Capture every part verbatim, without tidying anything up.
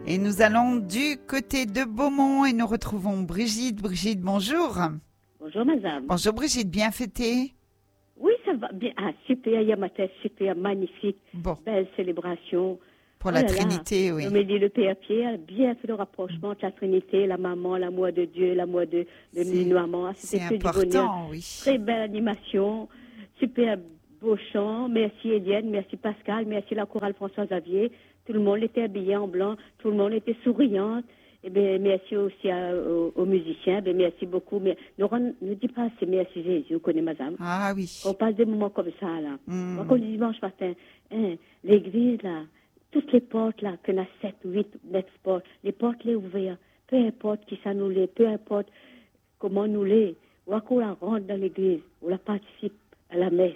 Et nous allons du côté de Beaumont et nous retrouvons Brigitte. Brigitte, bonjour. Bonjour, madame. Bonjour Brigitte, bien fêtée? Oui, ça va bien. Ah, super, hier matin, super, magnifique. Bon. Belle célébration. Pour Oh la là là. Trinité, oui. On me dit le Père Pierre, bien fait le rapprochement entre la Trinité, la maman, l'amour de Dieu, l'amour de, de C'est- nos mamans. C'est C'était que du bonheur. important, oui. Très belle animation, super beau chant. Merci Éliane, merci Pascal, merci la chorale François Xavier. Tout le monde était habillé en blanc, tout le monde était souriant. Eh bien, merci aussi à- aux, aux musiciens. Ben, merci beaucoup. Mais ne, rend- ne dis pas assez merci Jésus, vous connaissez madame. Ah oui. On passe des moments comme ça, là. Mm. Moi, comme le dimanche matin, hein, l'église, là, toutes les portes, là, qu'on a sept, huit, neuf portes, les portes les ouvertes, peu importe qui ça nous l'est, peu importe comment nous l'est, ou qu'on la rentre dans l'église, ou la participe à la messe.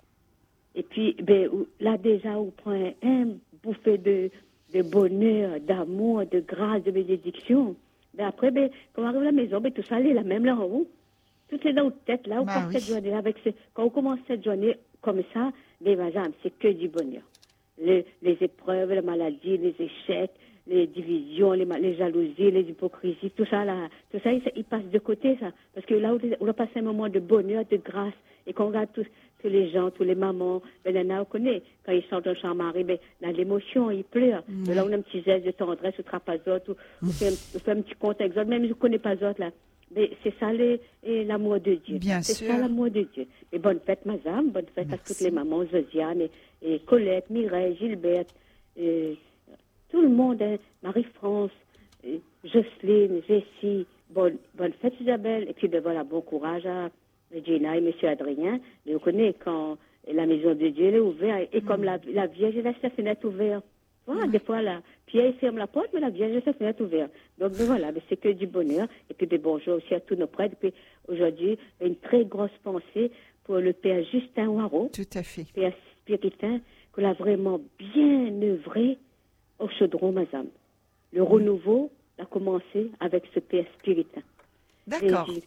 Et puis, ben, ou- là, déjà, on prend un, un bouffée de, de bonheur, d'amour, de grâce, de bénédiction. Ben, après, ben, quand on arrive à la maison, ben, tout ça, est là, même là en haut. Tout est dans notre tête, là, on Bah passe oui. cette journée avec ce, quand on commence cette journée comme ça, ben, madame, c'est que du bonheur. Les, les épreuves, les maladies, les échecs, les divisions, les, ma- les jalousies, les hypocrisies, tout ça, là, tout ça, il, il passe de côté, ça. Parce que là, on a passé un moment de bonheur, de grâce, et qu'on regarde tous, tous les gens, tous les mamans, ben, il y en a, on connaît, quand ils sortent de chambre-marie, ben, dans l'émotion, ils pleurent. Mais là, on a un petit geste de tendresse, ou trapazote, ou, ou fait un, on fait un petit compte avec eux, même si je ne connais pas d'autres, là. Mais c'est ça les- et l'amour de Dieu. Bien c'est sûr. ça l'amour de Dieu. Et bonne fête, madame, bonne fête à Merci. toutes les mamans, Josiane, et, et Colette, Mireille, Gilberte, et tout le monde, hein, Marie-France, et Jocelyne, Jessie, bonne, bonne fête Isabelle, et puis ben voilà, bon courage à Gina et M. Adrien. Mais vous connaissez quand la maison de Dieu elle est ouverte, et comme la, la Vierge laisse la fenêtre ouverte. Voilà, des fois, là, Pierre ferme la porte, mais la Vierge laisse la fenêtre ouverte. Donc, ben voilà, ben, c'est que du bonheur. Et puis, ben, bonjour aussi à tous nos prêtres. Et puis, aujourd'hui, une très grosse pensée pour le Père Justin Waro, Tout à fait. Père spiritain, qu'on a vraiment bien œuvré au chaudron, madame. Le renouveau a commencé avec ce Père spiritain. D'accord. Jésus,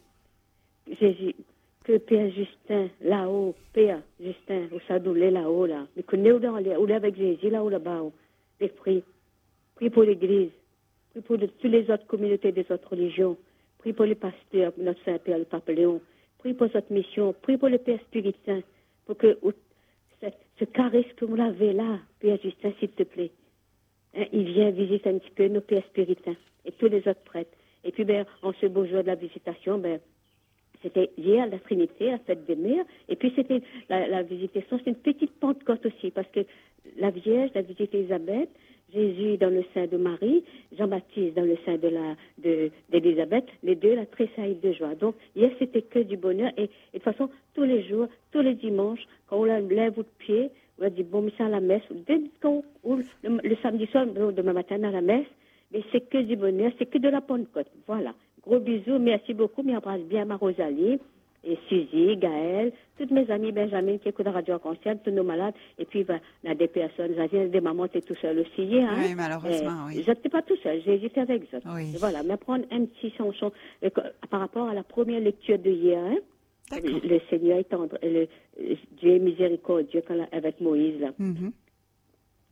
Jésus, que Père Justin, là-haut, Père Justin, au Sadoulé, là-haut, là, mais que nous, dans les- on est avec Jésus, là-haut, là-bas, les prie. Prie pour l'Église, prie pour de- toutes les autres communautés des autres religions, prie pour les pasteurs, notre Saint-Père, le Pape Léon, prie pour cette mission, prie pour le Père Spiritain, pour que ou- ce, ce charisme que vous l'avez là, Père Justin, s'il te plaît, hein, il vient visiter un petit peu nos Pères Spiritains et tous les autres prêtres. Et puis, ben, en ce beau jour de la visitation, ben, c'était hier la Trinité, la fête des mères, et puis c'était la, la visitation, c'est une petite Pentecôte aussi, parce que la Vierge, la visite Élisabeth, Jésus dans le sein de Marie, Jean-Baptiste dans le sein de la de d'Élisabeth, les deux la tressaillent de joie. Donc hier c'était que du bonheur, et, et de toute façon tous les jours, tous les dimanches, quand on lève votre pied, on a dit bon missa à la messe, ou dès qu'on ou le, le samedi soir, ou demain matin à la messe, mais c'est que du bonheur, c'est que de la Pentecôte. Voilà. Gros bisous, merci beaucoup. Mais embrasse bien ma Rosalie, et Suzy, Gaëlle, toutes mes amies Benjamin qui écoutent la radio consciente, tous nos malades. Et puis, ben, il y a des personnes, il y a des mamans, tu es tout seul aussi. Hein? Oui, malheureusement, oui. Je n'étais pas tout seul, j'ai été avec eux. Oui. Et voilà, mais prendre un petit chanson euh, par rapport à la première lecture de hier. Hein? D'accord. Le Seigneur est tendre, le, Dieu est miséricordieux quand la- avec Moïse. Là. Mhm.